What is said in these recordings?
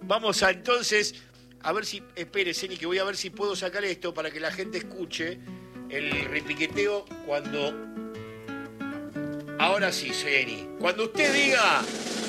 Vamos a entonces, a ver si, espere, Zeni, que voy a ver si puedo sacar esto para que la gente escuche el repiqueteo cuando... Ahora sí, Zeni. Cuando usted diga...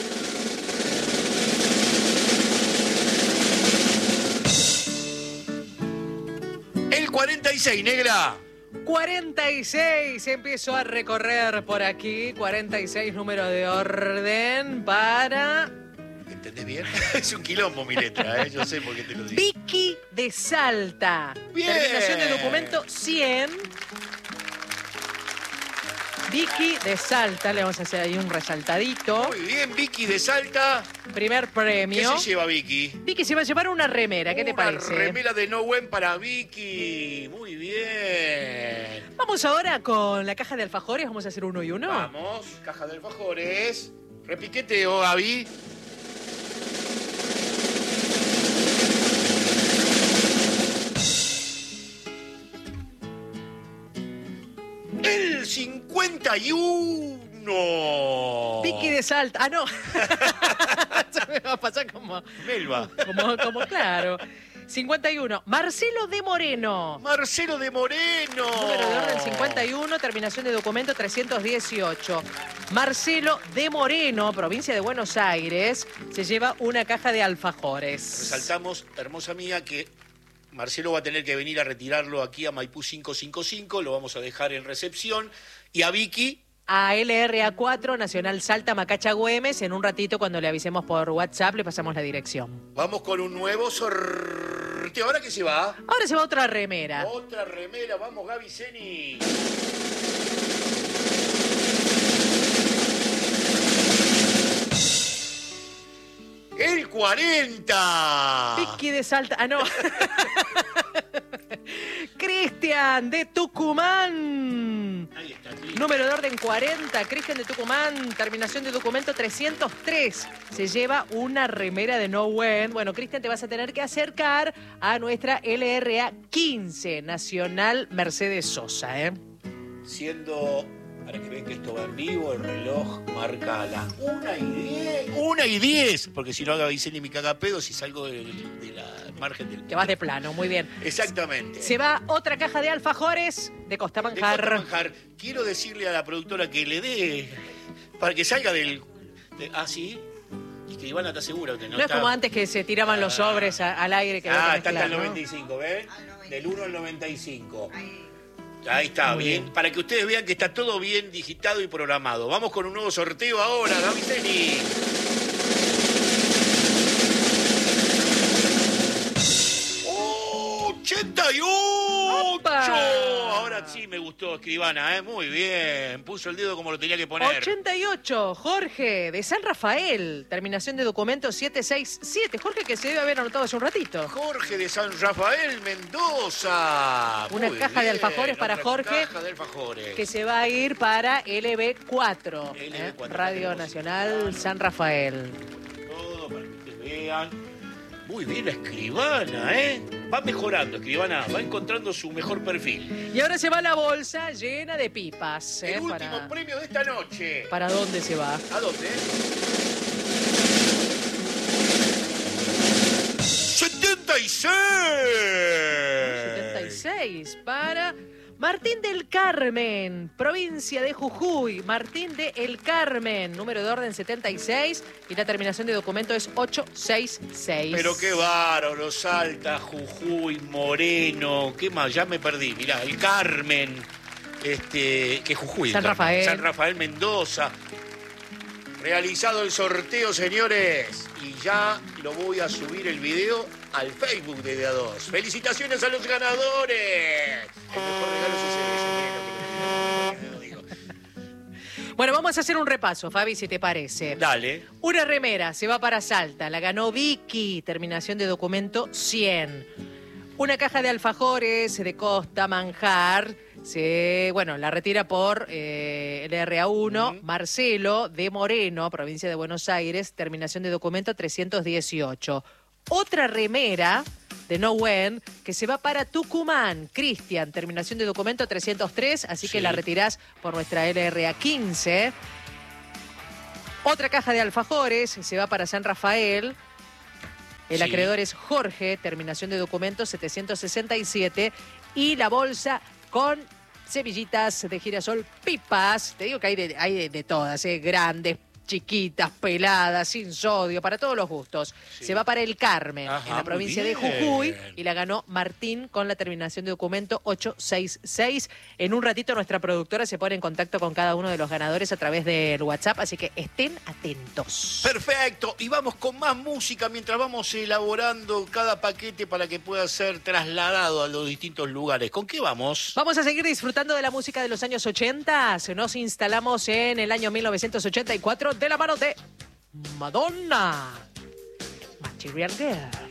El 46, negra. 46, empiezo a recorrer por aquí. 46, número de orden para... ¿Entendés bien? Es un quilombo mi letra, ¿eh? Yo sé por qué te lo digo. Vicky de Salta. Bien. Terminación de documento 100. Vicky de Salta, le vamos a hacer ahí un resaltadito. Muy bien, Vicky de Salta. Primer ¿Qué premio. se lleva Vicky? Vicky se va a llevar una remera, ¿qué te parece? Una remera de No Buen para Vicky. Muy bien. Vamos ahora con la caja de alfajores, vamos a hacer uno y uno. Vamos, caja de alfajores. Repiqueteo, Gaby. El 51. Vicky de Salta. Ah, no. Se me va a pasar como Melba. Claro. 51. Marcelo de Moreno. Marcelo de Moreno. Número de orden 51, terminación de documento 318. Marcelo de Moreno, provincia de Buenos Aires, se lleva una caja de alfajores. Resaltamos, hermosa mía, que Marcelo va a tener que venir a retirarlo aquí a Maipú 555, lo vamos a dejar en recepción. Y a Vicky... A LRA4, Nacional Salta, Macacha, Güemes. En un ratito, cuando le avisemos por WhatsApp, le pasamos la dirección. Vamos con un nuevo sorteo. ¿Ahora qué se va? Ahora se va otra remera. Otra remera. Vamos, Gaby Zeni. El 40. Vicky de Salta. Ah, no. Cristian de Tucumán. Ahí está, sí. Número de orden 40, Cristian de Tucumán, terminación de documento 303. Se lleva una remera de No When. Bueno, Cristian, te vas a tener que acercar a nuestra LRA 15, Nacional Mercedes Sosa, ¿eh? Siendo, para que vean que esto va en vivo, el reloj marca las 1:10. 1:10, porque si no haga Viceni mi cagapedo, si salgo de la margen del... Te vas de plano, muy bien. Exactamente. Se va otra caja de alfajores de Costa Manjar. De Costa Manjar. Quiero decirle a la productora que le dé, para que salga del... ¿sí? Y que Ivana está segura que no No está... es como antes que se tiraban los sobres al aire. Que está mezclar, hasta el ¿no? 95, ¿ven? Del 1 al 95. Ahí está, bien. Para que ustedes vean que está todo bien digitado y programado. Vamos con un nuevo sorteo ahora, Gaby Zeni. ¡88! ¡Opa! Ahora sí me gustó, escribana, ¿eh? Muy bien. Puso el dedo como lo tenía que poner. 88, Jorge, de San Rafael. Terminación de documento 767. Jorge, que se debe haber anotado hace un ratito. Jorge de San Rafael, Mendoza. Una Muy caja de bien, alfajores para otra Jorge, caja de alfajores. que se va a ir para LB4, LB4, Radio Nacional San Rafael. Todo para que ustedes vean. Muy bien la escribana, ¿eh? Va mejorando, escribana, va encontrando su mejor perfil. Y ahora se va la bolsa llena de pipas. El último premio de esta noche. ¿Para dónde se va? ¿A dónde? 76. 76 para Martín del Carmen, provincia de Jujuy. Martín del Carmen, número de orden 76 y la terminación de documento es 866. Pero qué bárbaro, Salta, Jujuy, Moreno, ¿qué más? Ya me perdí, mirá, el Carmen, que Jujuy. San Rafael. San Rafael, Mendoza. Realizado el sorteo, señores, y ya lo voy a subir el video al Facebook de DA2. ¡Felicitaciones a los ganadores! El mejor regalo es ese beso, Bueno, vamos a hacer un repaso, Fabi, si te parece. Dale. Una remera se va para Salta, la ganó Vicky, terminación de documento 100. Una caja de alfajores de Costa Manjar, la retira por el LRA1, Marcelo de Moreno, provincia de Buenos Aires, terminación de documento 318. Otra remera de No When, que se va para Tucumán, Cristian, terminación de documento 303, así que la retirás por nuestra LRA 15. Otra caja de alfajores se va para San Rafael. El acreedor es Jorge, terminación de documento 767. Y la bolsa con semillitas de girasol pipas. Te digo que hay de todas, grandes, chiquitas, peladas, sin sodio, para todos los gustos. Sí. Se va para el Carmen, Ajá, en la provincia de Jujuy, y la ganó Martín con la terminación de documento 866. En un ratito nuestra productora se pone en contacto con cada uno de los ganadores a través del WhatsApp, así que estén atentos. Perfecto, y vamos con más música mientras vamos elaborando cada paquete para que pueda ser trasladado a los distintos lugares. ¿Con qué vamos? Vamos a seguir disfrutando de la música de los años 80. Nos instalamos en el año 1984 de la mano de Madonna. Material Girl.